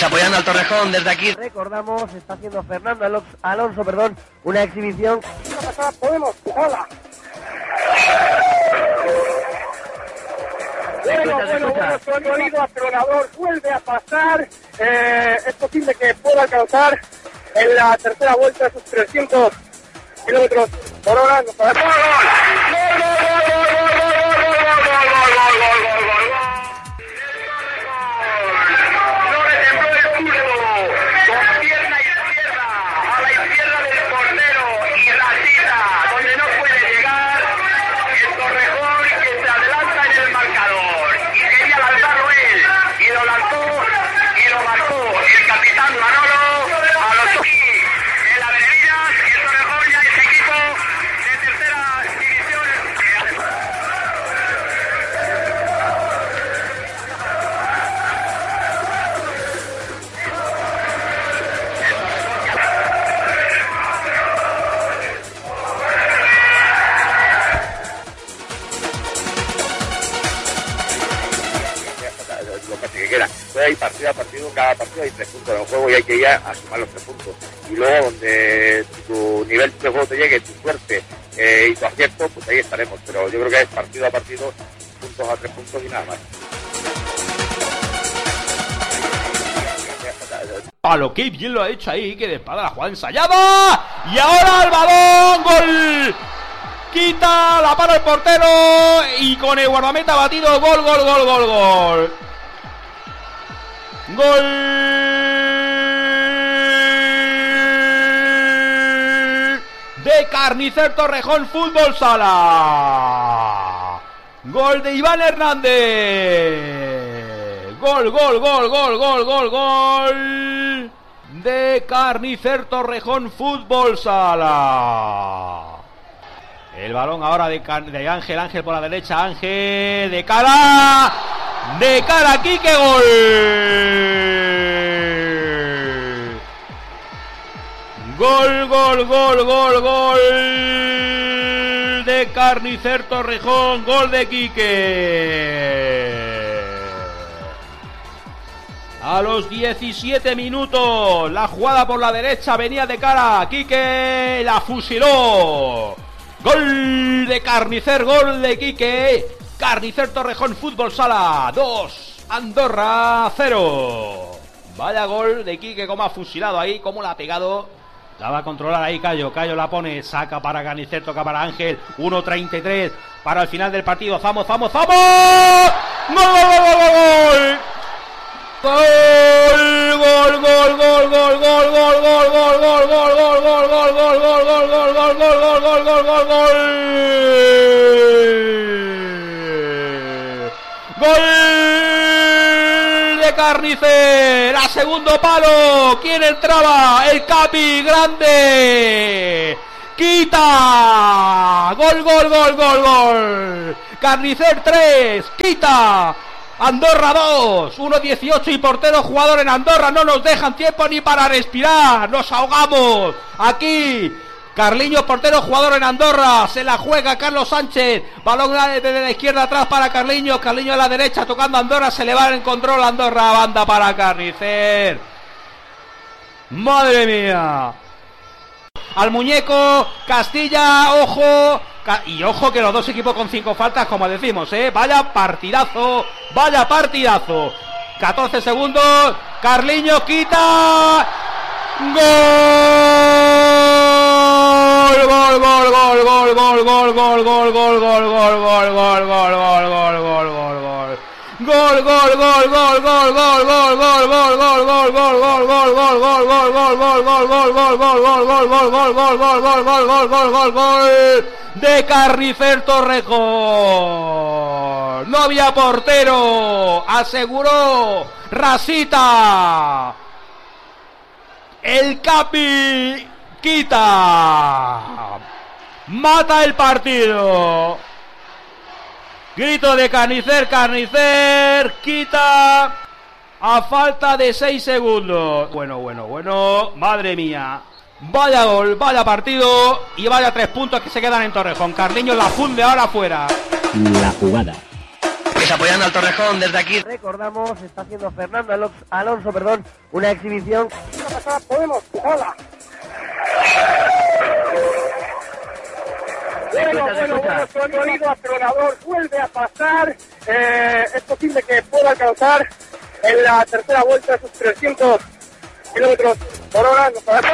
apoyando al Torrejón desde aquí. Recordamos, está haciendo Fernando Alonso, una exhibición. Podemos, hola. Bueno, su oído acelerador vuelve a pasar. Es posible que pueda alcanzar en la tercera vuelta esos 300 kilómetros por hora. Nos ¡Gol! Hay partido a partido, cada partido hay 3 puntos en el juego y hay que ir a sumar los 3 puntos. Y luego donde tu nivel de juego te llegue, tu suerte y tu acierto, pues ahí estaremos. Pero yo creo que es partido a partido, puntos a 3 puntos y nada más. Palo, qué bien lo ha hecho ahí, que de espada la jugada ensayada. Y ahora el balón, gol. Quita, la para el portero y con el guardameta batido, gol. Gol de Carnicer Torrejón Fútbol Sala. Gol de Iván Hernández. Gol de Carnicer Torrejón Fútbol Sala. El balón ahora de Ángel por la derecha, Ángel de cara, Quique, gol de Carnicer Torrejón, gol de Quique. A los 17 minutos, la jugada por la derecha venía de cara, Quique la fusiló. Gol de Carnicer, gol de Quique. Carnicer Torrejón Fútbol Sala 2, Andorra 0. Vaya gol de Quique, como ha fusilado ahí, como la ha pegado. La va a controlar ahí Cayo la pone, saca para Carnicer, toca para Ángel. 1:33 para el final del partido. ¡Vamos! ¡Gol! Gol de Carnicer, a segundo palo. ¿Quién entraba? El Capi, grande. Quita. Gol. Carnicer 3, Quita. Andorra 2, 1:18 y portero jugador en Andorra. No nos dejan tiempo ni para respirar. Nos ahogamos aquí. Carliños, portero jugador en Andorra. Se la juega Carlos Sánchez. Balón desde la izquierda atrás para Carliños. Carliños a la derecha tocando Andorra. Se le va en control Andorra. Banda para Carnicer. Madre mía. Al muñeco. Castilla. Ojo. Y ojo que los dos equipos con 5 faltas, como decimos, vaya partidazo. 14 segundos. Carliños quita. De Carnicer Torrejón. No había portero, aseguró Rasita. El Capi quita. Mata el partido. Grito de Carnicer, quita a falta de 6 segundos. Bueno, madre mía. Vaya gol, vaya partido y vaya 3 puntos que se quedan en Torrejón. Carliños la funde ahora afuera. La jugada. Pues apoyando al Torrejón desde aquí. Recordamos, está haciendo Fernando Alonso, una exhibición. Podemos, hola. Bueno, Rodrigo Acelerador vuelve a pasar. Es posible que pueda alcanzar en la tercera vuelta de sus 300 kilómetros por hora. No sabemos.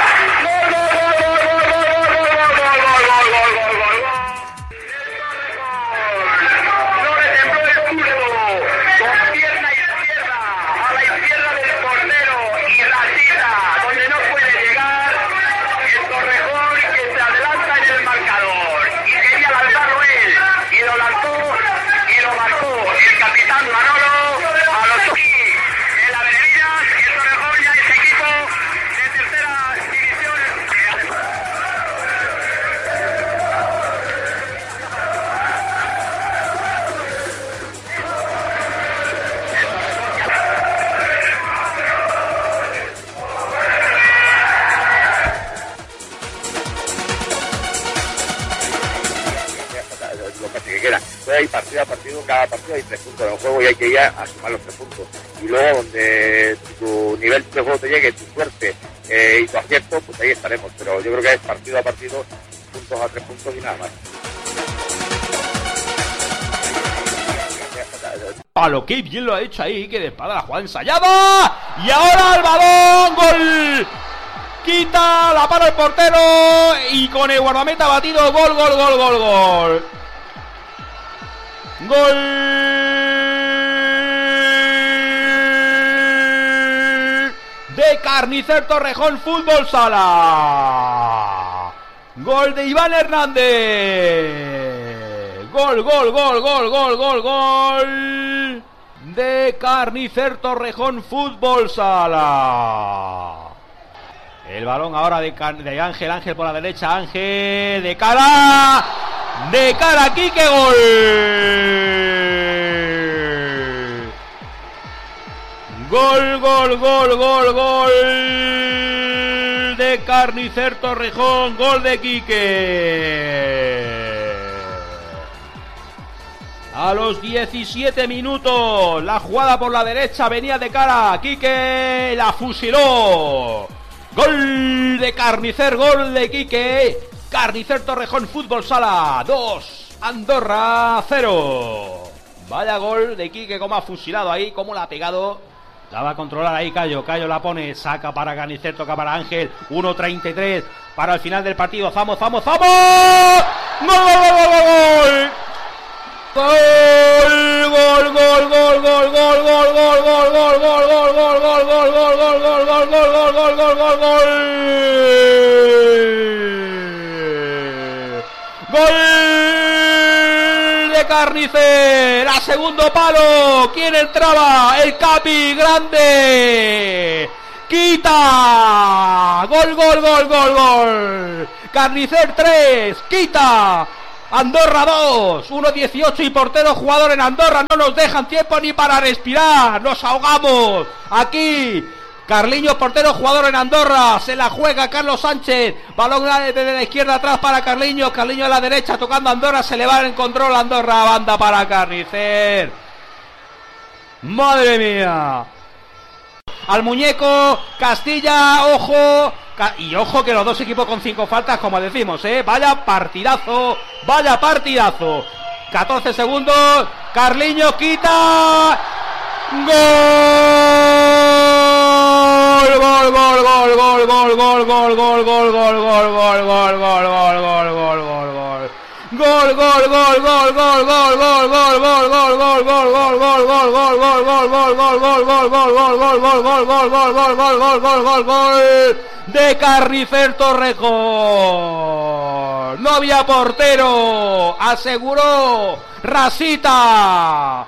Hay partido a partido, cada partido hay 3 puntos en el juego y hay que ir a sumar los 3 puntos. Y luego donde tu nivel de juego te llegue, tu suerte y tu acierto, pues ahí estaremos. Pero yo creo que es partido a partido, puntos a 3 puntos y nada más. Palo, qué bien lo ha hecho ahí, que de espada la jugada ensayada. Y ahora el balón, gol. Quita, la para el portero y con el guardameta batido, gol. Gol de Carnicer Torrejón Fútbol Sala. Gol de Iván Hernández. Gol de Carnicer Torrejón Fútbol Sala. El balón ahora de Ángel por la derecha. Ángel de cara, Quique, gol de Carnicer Torrejón, gol de Quique. A los 17 minutos, la jugada por la derecha venía de cara, Quique la fusiló. Gol de Carnicer, gol de Quique. Carnicer Torrejón Fútbol Sala 2, Andorra 0. Vaya gol de Quique, como ha fusilado ahí, como la ha pegado. La va a controlar ahí Cayo la pone, saca para Carnicer, toca para Ángel. 1:33 para el final del partido. ¡Vamos! ¡Gol! Gol de Carnicer, a segundo palo. ¿Quién entraba? El Capi, grande. Quita. Gol. Carnicer 3, Quita. Andorra 2, 1:18 y portero jugador en Andorra. No nos dejan tiempo ni para respirar. Nos ahogamos aquí. Carliños, portero jugador en Andorra. Se la juega Carlos Sánchez. Balón desde la izquierda atrás para Carliños. Carliños a la derecha tocando Andorra. Se le va en control Andorra. Banda para Carnicer. Madre mía. Al muñeco. Castilla. Ojo. Y ojo que los dos equipos con 5 faltas, como decimos, vaya partidazo. 14 segundos. Carliños quita. Gol. De Carnicer Torrejón. No había portero, aseguró Rasita.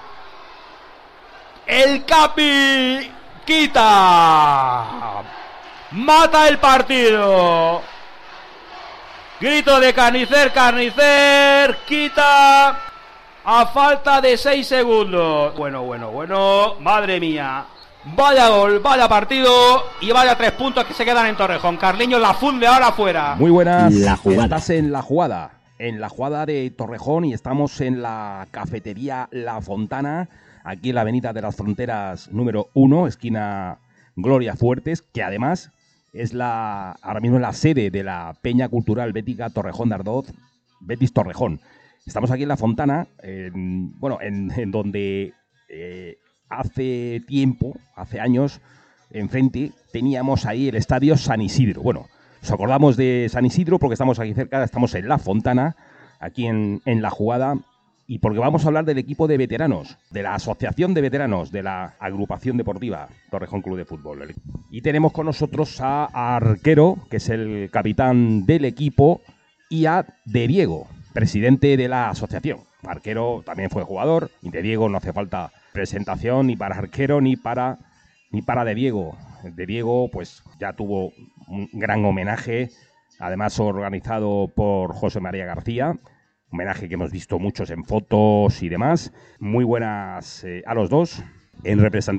El Capi quita. Mata el partido. Grito de Carnicer, quita a falta de 6 segundos. Bueno, madre mía. Vaya gol, vaya partido y vaya 3 puntos que se quedan en Torrejón. Carliños la funde ahora afuera. Muy buenas, La jugada. estás en La Jugada. en la Jugada de Torrejón y estamos en la cafetería La Fontana, aquí en la Avenida de las Fronteras número 1, esquina Gloria Fuertes, que además es ahora mismo la sede de la Peña Cultural Bética Torrejón de Ardoz, Betis Torrejón. Estamos aquí en La Fontana, en donde hace tiempo, hace años, enfrente teníamos ahí el estadio San Isidro. Bueno, nos acordamos de San Isidro porque estamos aquí cerca, estamos en La Fontana, aquí en La Jugada, y porque vamos a hablar del equipo de veteranos, de la asociación de veteranos, de la agrupación deportiva Torrejón Club de Fútbol. Y tenemos con nosotros a Arquero, que es el capitán del equipo, y a De Diego, presidente de la asociación. Arquero también fue jugador, y De Diego no hace falta presentación ni para Arquero ni para De Diego. De Diego pues ya tuvo un gran homenaje, además organizado por José María García, homenaje que hemos visto muchos en fotos y demás. Muy buenas a los dos, en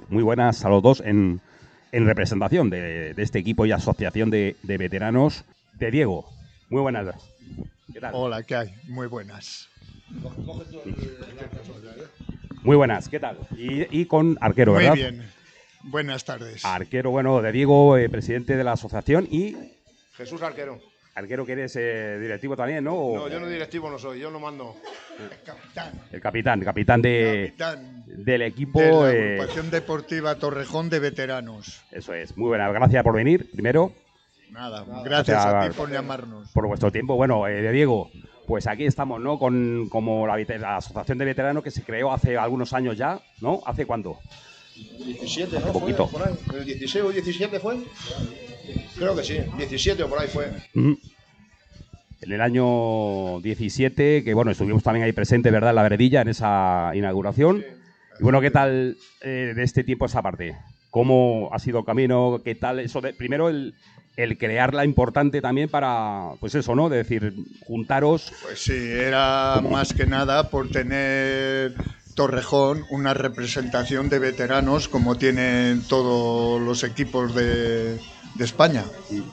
representación de este equipo y asociación de veteranos. De Diego, muy buenas. ¿Qué tal? Hola, ¿qué hay? Muy buenas. Muy buenas, ¿qué tal? Y con Arquero, ¿verdad? Muy bien. Buenas tardes. Arquero, bueno, De Diego, presidente de la asociación, y Jesús Arquero. Arquero, que eres directivo también, ¿no? No, yo no directivo no soy, yo no mando. El capitán del equipo. De la Agrupación Deportiva Torrejón de Veteranos. Eso es, muy buena. Gracias por venir, primero. Nada, gracias a ti por llamarnos. Por vuestro tiempo. Bueno, De Diego, pues aquí estamos, ¿no? Como la asociación de veteranos que se creó hace algunos años ya, ¿no? ¿Hace cuánto? 17, hace ¿no? Poquito. ¿Fue por ahí? ¿El 16 o 17 fue? Creo que sí, 17 o por ahí fue. En el año 17, que bueno, estuvimos también ahí presentes, ¿verdad? En la Veredilla, en esa inauguración. Sí. Y bueno, ¿qué tal de este tiempo esa parte? ¿Cómo ha sido el camino? ¿Qué tal eso de primero el crearla importante también para, pues eso, ¿no? De decir, juntaros. Pues sí, era más que nada por tener Torrejón una representación de veteranos como tienen todos los equipos de España.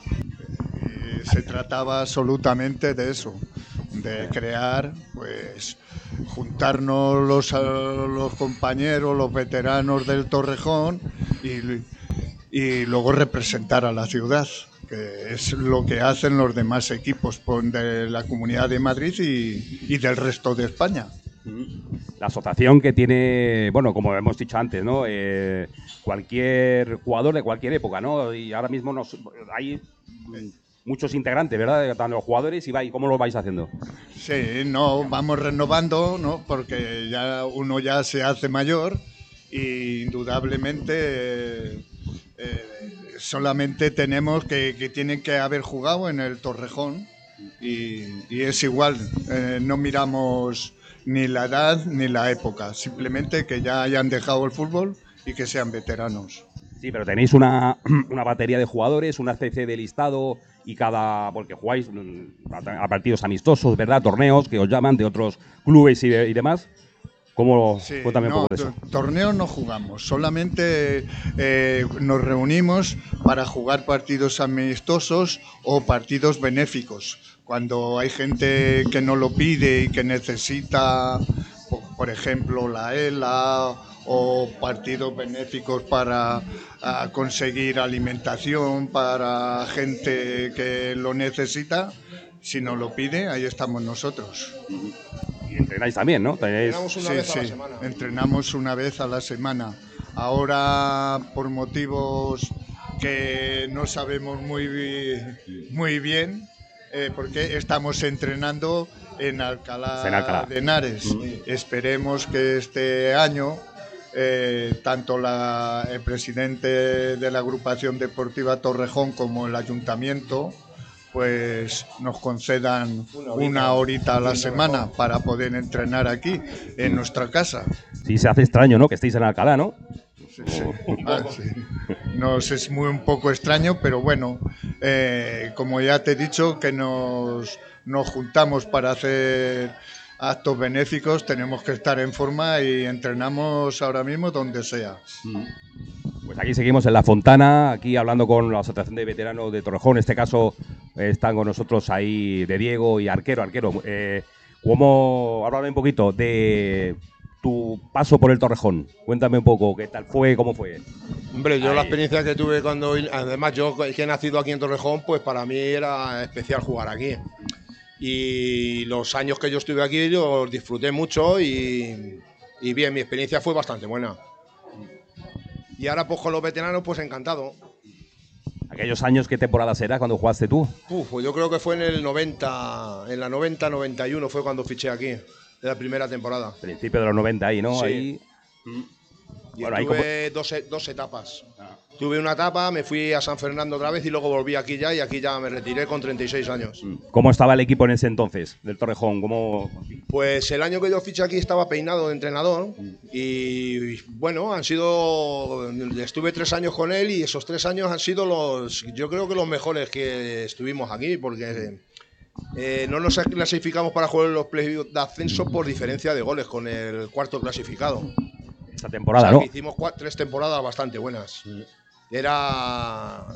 Se trataba absolutamente de eso, de crear, pues, juntarnos los compañeros, los veteranos del Torrejón y luego representar a la ciudad, que es lo que hacen los demás equipos de la Comunidad de Madrid y del resto de España. La asociación que tiene, bueno, como hemos dicho antes, ¿no? Cualquier jugador de cualquier época, ¿no? Y ahora mismo hay muchos integrantes, ¿verdad? Tanto los jugadores y ¿cómo lo vais haciendo? Sí, no, vamos renovando, ¿no? Porque ya uno ya se hace mayor y indudablemente solamente tenemos que tienen que haber jugado en el Torrejón y es igual, no miramos ni la edad ni la época, simplemente que ya hayan dejado el fútbol y que sean veteranos. Sí, pero tenéis una batería de jugadores, una especie de listado y porque jugáis a partidos amistosos, ¿verdad? Torneos que os llaman de otros clubes y demás. ¿Cómo? Sí, cuéntame un poco de eso. Torneos no jugamos, solamente nos reunimos para jugar partidos amistosos o partidos benéficos. Cuando hay gente que no lo pide y que necesita, por ejemplo, la ELA o partidos benéficos para conseguir alimentación para gente que lo necesita, si nos lo pide, ahí estamos nosotros. Y entrenáis también, ¿no? Entrenamos una vez a la semana. Entrenamos una vez a la semana. Ahora, por motivos que no sabemos muy bien, porque estamos entrenando en Alcalá de Henares. Esperemos que este año tanto el presidente de la agrupación deportiva Torrejón como el ayuntamiento pues nos concedan una horita a la semana para poder entrenar aquí en nuestra casa. Sí, se hace extraño, ¿no? Que estéis en Alcalá, ¿no? Sí. Nos es un poco extraño, pero bueno, como ya te he dicho, que nos juntamos para hacer actos benéficos, tenemos que estar en forma y entrenamos ahora mismo donde sea. Pues aquí seguimos en La Fontana, aquí hablando con la Asociación de Veteranos de Torrejón. En este caso están con nosotros ahí de Diego y Arquero. Háblame un poquito de tu paso por el Torrejón. Cuéntame un poco, ¿qué tal fue, cómo fue? Hombre, yo la experiencia que tuve además yo que he nacido aquí en Torrejón, pues para mí era especial jugar aquí. Y los años que yo estuve aquí los disfruté mucho y bien, mi experiencia fue bastante buena. Y ahora pues con los veteranos pues encantado. ¿Aquellos años qué temporadas era cuando jugaste tú? Pues yo creo que fue en el 90, en la 90-91 fue cuando fiché aquí, de la primera temporada. Principio de los 90 ahí, ¿no? Sí. Ahí. Y bueno, tuve dos etapas. Tuve una etapa, me fui a San Fernando otra vez y luego volví aquí ya y aquí ya me retiré con 36 años. ¿Cómo estaba el equipo en ese entonces del Torrejón? Pues el año que yo fiché aquí estaba peinado de entrenador y bueno, estuve 3 años con él y esos 3 años han sido yo creo que los mejores que estuvimos aquí porque no nos clasificamos para jugar en los playoffs de ascenso por diferencia de goles con el cuarto clasificado. Esta temporada, o sea, ¿no? Hicimos 3 temporadas bastante buenas. Eran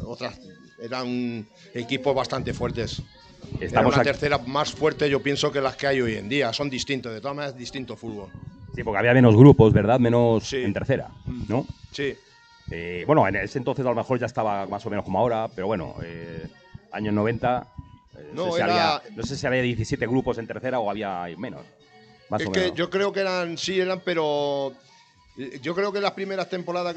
equipos bastante fuertes. Era una tercera más fuerte, yo pienso, que las que hay hoy en día. Son distintos, de todas maneras, distinto fútbol. Sí, porque había menos grupos, ¿verdad? Menos sí. En tercera, ¿no? Sí. Bueno, en ese entonces a lo mejor ya estaba más o menos como ahora, pero bueno, años 90, no sé si había 17 grupos en tercera o había menos. Es que yo creo que eran, pero yo creo que las primeras temporadas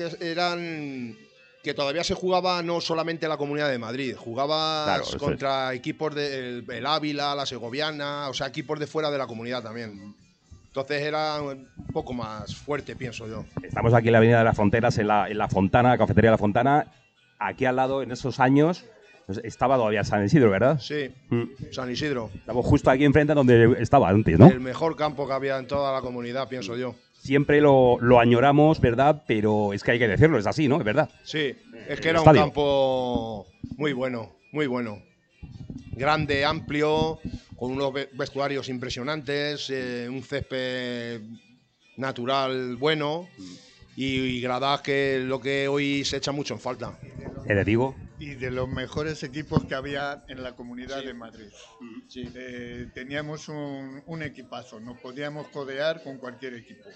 que todavía se jugaba no solamente la Comunidad de Madrid, jugabas contra equipos del Ávila, la Segoviana, o sea, equipos de fuera de la comunidad también. Entonces era un poco más fuerte, pienso yo. Estamos aquí en la Avenida de las Fronteras, en la Fontana, Cafetería La Fontana. Aquí al lado, en esos años, estaba todavía San Isidro, ¿verdad? Sí, San Isidro. Estamos justo aquí enfrente donde estaba antes, ¿no? El mejor campo que había en toda la comunidad, pienso yo. Siempre lo añoramos, ¿verdad? Pero es que hay que decirlo, es así, ¿no? Es verdad. Sí, es que era un campo muy bueno, muy bueno. Grande, amplio, con unos vestuarios impresionantes, un césped natural bueno y gradas que lo que hoy se echa mucho en falta. Te digo. Y de los mejores equipos que había en la Comunidad de Madrid. Sí. Teníamos un equipazo, nos podíamos codear con cualquier equipo.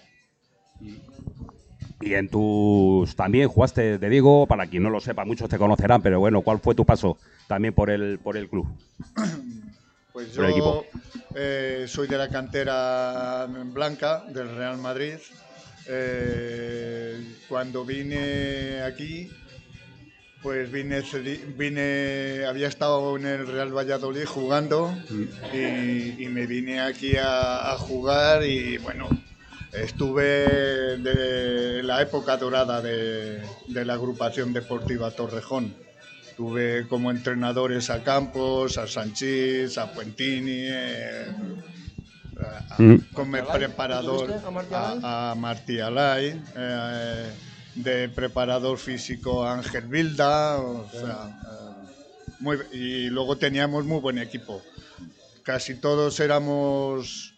Y también jugaste de Diego, para quien no lo sepa, muchos te conocerán, pero bueno, ¿cuál fue tu paso también por el club? Pues yo soy de la cantera blanca del Real Madrid. Cuando vine aquí, pues había estado en el Real Valladolid jugando y me vine aquí a jugar y bueno, estuve de la época dorada de la agrupación deportiva Torrejón. Tuve como entrenadores a Campos, a Sanchís, a Puentini, como preparador a Martí Alay, de preparador físico a Ángel Vilda, y luego teníamos muy buen equipo. Casi todos éramos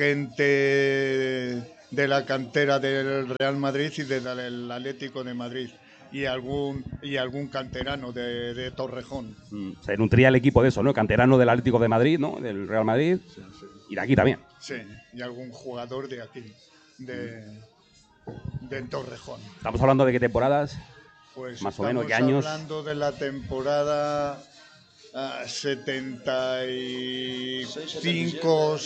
gente de la cantera del Real Madrid y del Atlético de Madrid. Y algún canterano de Torrejón. Se nutría el equipo de eso, ¿no? Canterano del Atlético de Madrid, ¿no? Del Real Madrid. Sí. Y de aquí también. Sí, y algún jugador de aquí, de Torrejón. ¿Estamos hablando de qué temporadas? Pues más o menos, ¿qué años? Estamos hablando de la temporada 75,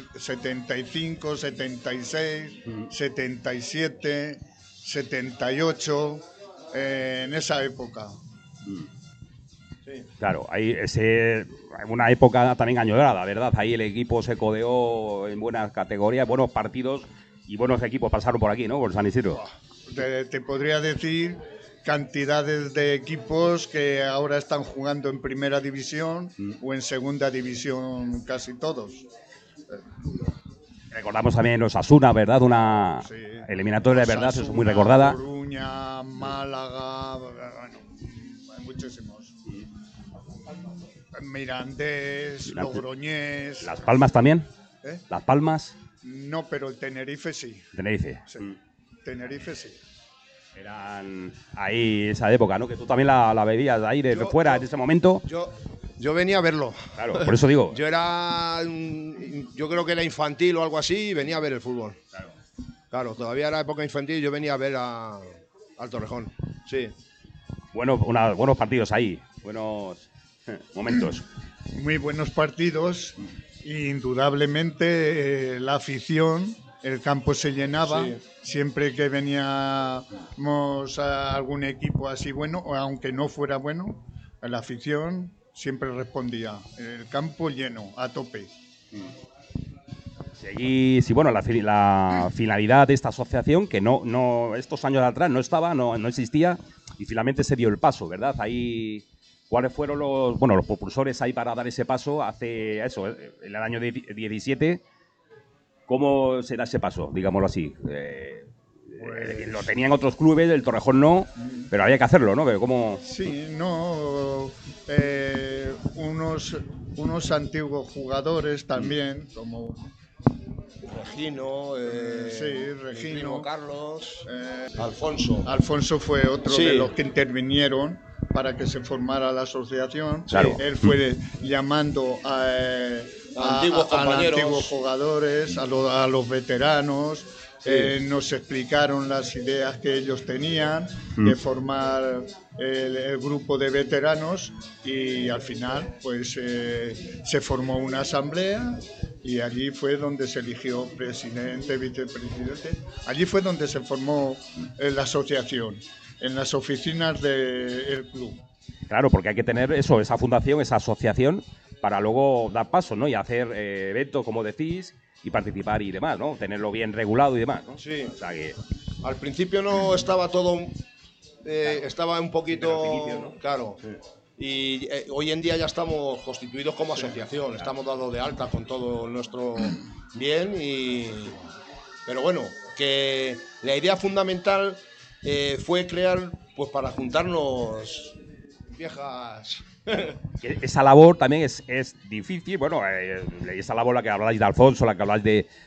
76, 77, 78, en esa época. Sí. Claro, ahí una época también añorada, ¿verdad? Ahí el equipo se codeó en buenas categorías, buenos partidos y buenos equipos pasaron por aquí, ¿no? Por San Isidro. Te podría decir cantidades de equipos que ahora están jugando en primera división o en segunda división, casi todos. Recordamos también los Osasuna, ¿verdad? Una eliminatoria, de verdad, Osasuna, es muy recordada. Coruña, Málaga, bueno, hay muchísimos. Mirandés, Logroñés. ¿Las Palmas también? ¿Las Palmas? No, pero el Tenerife sí. Tenerife. Sí. Tenerife sí. Eran ahí esa época, ¿no? Que tú también la bebías ahí de fuera en ese momento. Yo venía a verlo. Claro, por eso digo. Yo creo que era infantil o algo así y venía a ver el fútbol. Claro, todavía era época infantil y yo venía a ver al Torrejón. Sí. Bueno, buenos partidos ahí, buenos momentos. Muy buenos partidos. Indudablemente la afición, el campo se llenaba. Sí. Siempre que veníamos a algún equipo así bueno, o aunque no fuera bueno, la afición siempre respondía. El campo lleno, a tope. Sí, bueno, la finalidad de esta asociación, que no estos años atrás no estaba, no existía, y finalmente se dio el paso, ¿verdad? Ahí, ¿cuáles fueron los propulsores ahí para dar ese paso hace eso, en el año 17? ¿Cómo se da ese paso, digámoslo así? Lo tenían otros clubes, el Torrejón no, pero había que hacerlo, ¿no? ¿Cómo? Sí, no. Unos antiguos jugadores también, como Regino, Regino, Carlos, Alfonso. Alfonso fue otro de los que intervinieron para que se formara la asociación. Claro. Él fue llamando a antiguos jugadores, a los veteranos. Nos explicaron las ideas que ellos tenían de formar el grupo de veteranos y al final pues se formó una asamblea y allí fue donde se eligió presidente, vicepresidente. Allí fue donde se formó la asociación, en las oficinas del club. Claro, porque hay que tener esa fundación, esa asociación, para luego dar paso, ¿no? Y hacer eventos, como decís, y participar y demás, ¿no? Tenerlo bien regulado y demás, ¿no? Sí. O sea que... Al principio no estaba todo... estaba un poquito... inicio, ¿no? Claro. Sí. Y hoy en día ya estamos constituidos como asociación. Estamos dados de alta con todo nuestro bien Pero bueno, que la idea fundamental fue crear, pues para juntarnos viejas... Esa labor también es difícil, bueno, esa labor la que habláis de Alfonso, la que habláis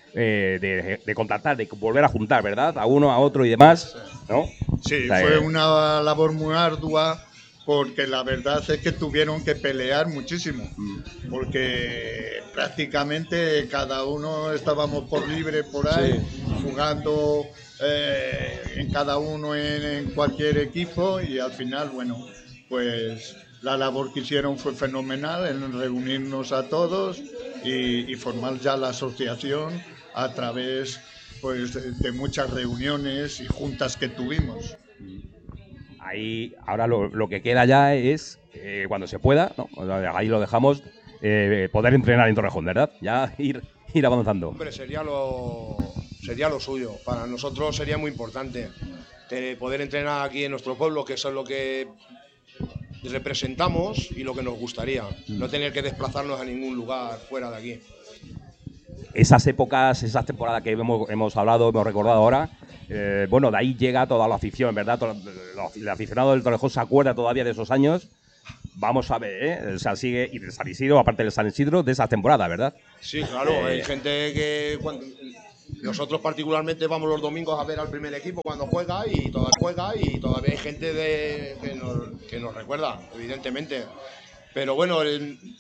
de contactar, de volver a juntar, ¿verdad? A uno, a otro y demás, ¿no? Sí, o sea, fue una labor muy ardua porque la verdad es que tuvieron que pelear muchísimo, porque prácticamente cada uno estábamos por libre por ahí, jugando en cada uno en cualquier equipo y al final, bueno, pues... La labor que hicieron fue fenomenal en reunirnos a todos y formar ya la asociación a través pues, de muchas reuniones y juntas que tuvimos. Ahí ahora lo que queda ya es, cuando se pueda, ¿no? Ahí lo dejamos, poder entrenar en Torrejón, ¿verdad? Ya ir avanzando. Hombre, sería lo suyo. Para nosotros sería muy importante poder entrenar aquí en nuestro pueblo, que eso es lo que representamos y lo que nos gustaría, no tener que desplazarnos a ningún lugar fuera de aquí. Esas épocas, esas temporadas que hemos hablado, hemos recordado ahora, bueno, de ahí llega toda la afición, ¿verdad? El aficionado del Torrejón se acuerda todavía de esos años. Vamos a ver, o sea, sigue, y de San Isidro, aparte del San Isidro, de esas temporadas, ¿verdad? Sí, claro, hay gente que... Nosotros particularmente vamos los domingos a ver al primer equipo cuando juega y todavía hay gente que nos recuerda, evidentemente. Pero bueno,